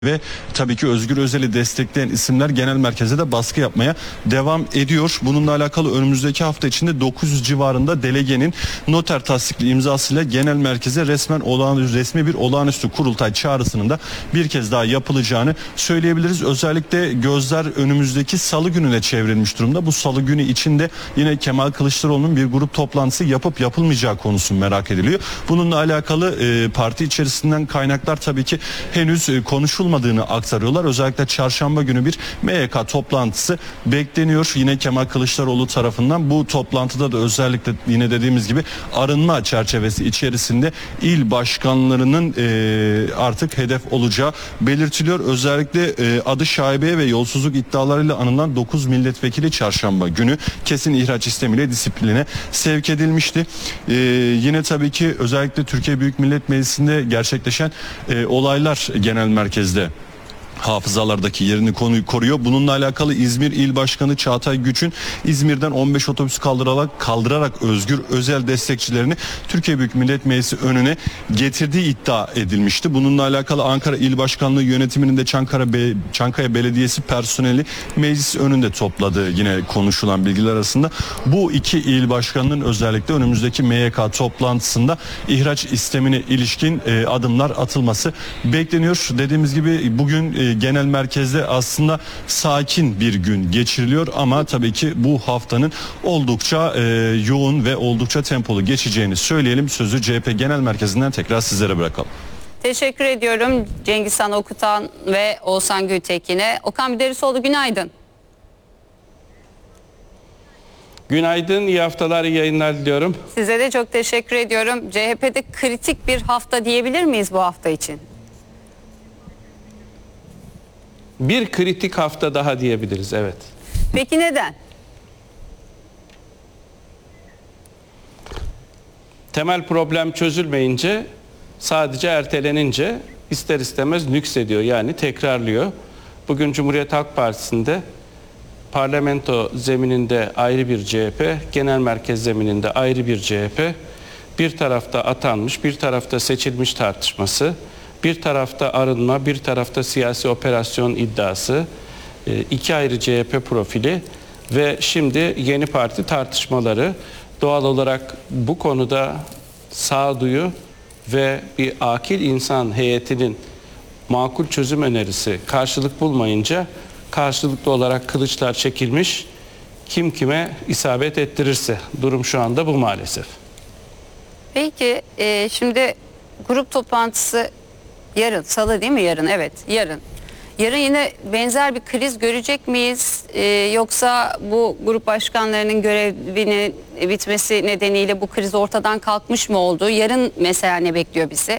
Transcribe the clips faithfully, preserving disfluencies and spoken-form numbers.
Ve tabii ki Özgür Özel'i destekleyen isimler genel merkeze de baskı yapmaya devam ediyor. Bununla alakalı önümüzdeki hafta içinde dokuz yüz civarında delegenin noter tasdikli imzasıyla genel merkeze resmen olağan, resmi bir olağanüstü kurultay çağrısının da bir kez daha yapılacağını söyleyebiliriz. Özellikle gözler önümüzdeki salı gününe çevrilmiş durumda. Bu salı günü içinde yine Kemal Kılıçdaroğlu'nun bir grup toplantısı yapıp yapılmayacağı konusu merak ediliyor. Bununla alakalı e, parti içerisinden kaynaklar tabii ki henüz e, konuşulmadı olmadığını aktarıyorlar. Özellikle çarşamba günü bir M Y K toplantısı bekleniyor. Yine Kemal Kılıçdaroğlu tarafından bu toplantıda da özellikle yine dediğimiz gibi arınma çerçevesi içerisinde il başkanlarının e, artık hedef olacağı belirtiliyor. Özellikle e, adı şaibeye ve yolsuzluk iddialarıyla anılan dokuz milletvekili çarşamba günü kesin ihraç istemiyle disipline sevk edilmişti. E, yine tabii ki özellikle Türkiye Büyük Millet Meclisi'nde gerçekleşen e, olaylar genel merkezde hafızalardaki yerini konuyu koruyor. Bununla alakalı İzmir İl Başkanı Çağatay Güç'ün İzmir'den on beş otobüs kaldırarak, kaldırarak Özgür Özel destekçilerini Türkiye Büyük Millet Meclisi önüne getirdiği iddia edilmişti. Bununla alakalı Ankara İl Başkanlığı yönetiminin de Çankaya, Be Çankaya Belediyesi personeli meclis önünde topladığı yine konuşulan bilgiler arasında bu iki il başkanının özellikle önümüzdeki M Y K toplantısında ihraç istemine ilişkin e, adımlar atılması bekleniyor. Dediğimiz gibi bugün e, genel merkezde aslında sakin bir gün geçiriliyor ama tabii ki bu haftanın oldukça e, yoğun ve oldukça tempolu geçeceğini söyleyelim. Sözü C H P Genel Merkezi'nden tekrar sizlere bırakalım. Teşekkür ediyorum Cengizhan Okutan ve Oğuzhan Gültekin'e. Okan Biderisoğlu günaydın. Günaydın, iyi haftalar, iyi yayınlar diliyorum. Size de çok teşekkür ediyorum. C H P'de kritik bir hafta diyebilir miyiz bu hafta için? Bir kritik hafta daha diyebiliriz, evet. Peki neden? Temel problem çözülmeyince, sadece ertelenince ister istemez nüksediyor, yani tekrarlıyor. Bugün Cumhuriyet Halk Partisi'nde parlamento zemininde ayrı bir C H P, genel merkez zemininde ayrı bir C H P, bir tarafta atanmış, bir tarafta seçilmiş tartışması, bir tarafta arınma, bir tarafta siyasi operasyon iddiası, iki ayrı C H P profili ve şimdi yeni parti tartışmaları. Doğal olarak bu konuda sağduyu ve bir akil insan heyetinin makul çözüm önerisi karşılık bulmayınca karşılıklı olarak kılıçlar çekilmiş, kim kime isabet ettirirse. Durum şu anda bu maalesef. Peki e, şimdi grup toplantısı yarın, salı değil mi yarın? Evet, yarın. Yarın yine benzer bir kriz görecek miyiz? Ee, yoksa bu grup başkanlarının görevinin bitmesi nedeniyle bu kriz ortadan kalkmış mı oldu? Yarın mesela ne bekliyor bizi?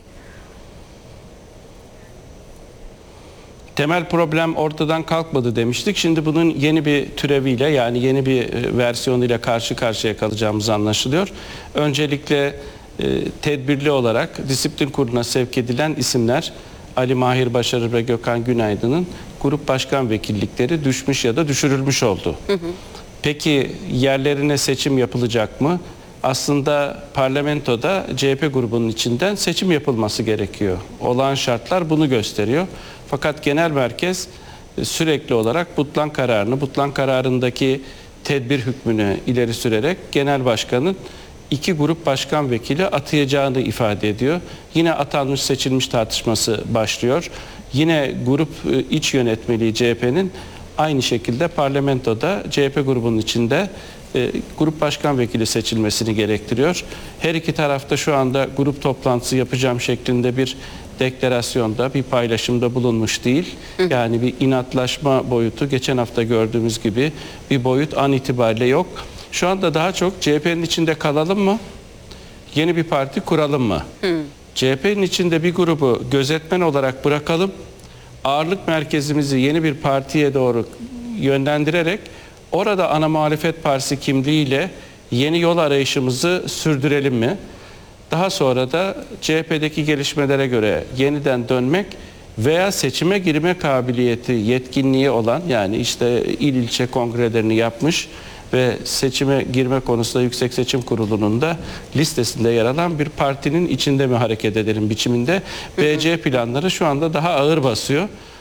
Temel problem ortadan kalkmadı demiştik. Şimdi bunun yeni bir türeviyle, yani yeni bir versiyonuyla karşı karşıya kalacağımız anlaşılıyor. Öncelikle e, tedbirli olarak disiplin kuruluna sevk edilen isimler Ali Mahir Başarır ve Gökhan Günaydın'ın grup başkan vekillikleri düşmüş ya da düşürülmüş oldu. Hı hı. Peki yerlerine seçim yapılacak mı? Aslında parlamentoda C H P grubunun içinden seçim yapılması gerekiyor. Olağan şartlar bunu gösteriyor. Fakat genel merkez sürekli olarak Butlan kararını, Butlan kararındaki tedbir hükmünü ileri sürerek genel başkanın iki grup başkan vekili atayacağını ifade ediyor. Yine atanmış seçilmiş tartışması başlıyor. Yine grup iç yönetmeliği C H P'nin aynı şekilde parlamentoda C H P grubunun içinde e, grup başkan vekili seçilmesini gerektiriyor. Her iki tarafta şu anda grup toplantısı yapacağım şeklinde bir deklarasyonda, bir paylaşımda bulunmuş değil. Yani bir inatlaşma boyutu geçen hafta gördüğümüz gibi bir boyut an itibariyle yok. Şu anda daha çok C H P'nin içinde kalalım mı? Yeni bir parti kuralım mı? Hmm. C H P'nin içinde bir grubu gözetmen olarak bırakalım. Ağırlık merkezimizi yeni bir partiye doğru yönlendirerek orada ana muhalefet partisi kimliğiyle yeni yol arayışımızı sürdürelim mi? Daha sonra da C H P'deki gelişmelere göre yeniden dönmek veya seçime girme kabiliyeti, yetkinliği olan, yani işte il ilçe kongrelerini yapmış ve seçime girme konusunda Yüksek Seçim Kurulu'nun da listesinde yer alan bir partinin içinde mi hareket edelim biçiminde B C planları şu anda daha ağır basıyor.